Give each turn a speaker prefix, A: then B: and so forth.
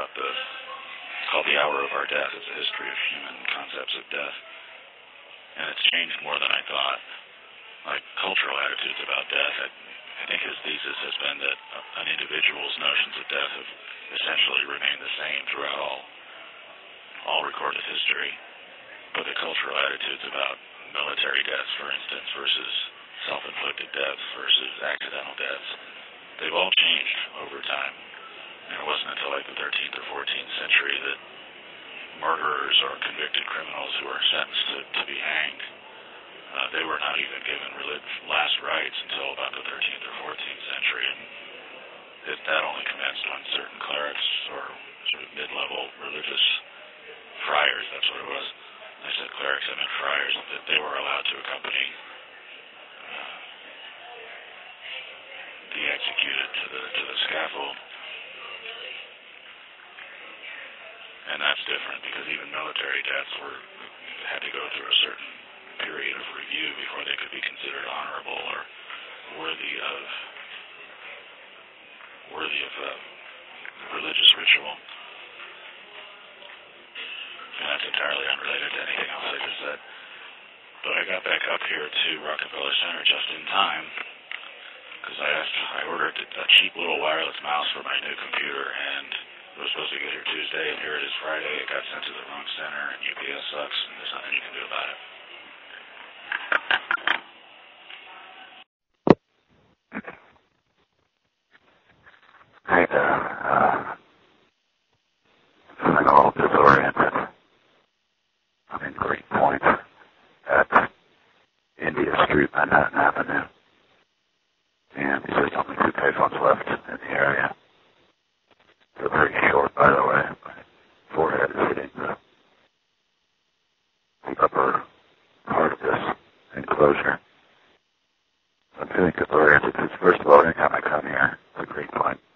A: about it's called The Hour of Our Death. It's a history of human concepts of death. And it's changed more than I thought. Like cultural attitudes about death, I think his thesis has been that an individual's notions of death have essentially remained the same throughout all recorded history. But the cultural attitudes about military deaths, for instance, versus self-inflicted deaths versus accidental deaths, they've all changed over time. And it wasn't until like the 13th or 14th century that murderers or convicted criminals who were sentenced to be hanged, they were not even given last rites until about the 13th or 14th century. And that only commenced when certain clerics or sort of mid-level religious friars, that's what it was. I said clerics, I meant friars, that they were allowed to accompany the executed to the scaffold. And that's different because even military deaths had to go through a certain period of review before they could be considered honorable or worthy of religious ritual. And that's entirely unrelated to anything else I just said. But I got back up here to Rockefeller Center just in time because I ordered a cheap little wireless mouse for my new computer, and it was supposed to get here Tuesday, and here it is Friday. It got sent to the wrong center, and UPS sucks, and there's nothing you can do about it.
B: Hey there, feeling a little disoriented. I'm in Green Point at India Street, Manhattan Avenue. And there's only 2 payphones left in the area. They're very short, by the way. My forehead is hitting the upper part of this enclosure. I'm feeling disoriented because, first of all, anytime I come here to Green Point,